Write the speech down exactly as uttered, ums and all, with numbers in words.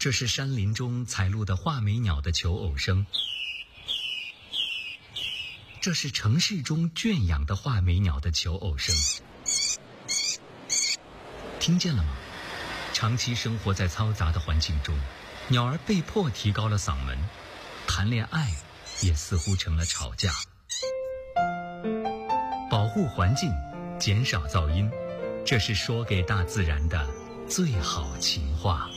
这是山林中采录的画眉鸟的求偶声，这是城市中圈养的画眉鸟的求偶声。听见了吗？长期生活在嘈杂的环境中，鸟儿被迫提高了嗓门，谈恋爱也似乎成了吵架。保护环境，减少噪音，这是说给大自然的最好情话。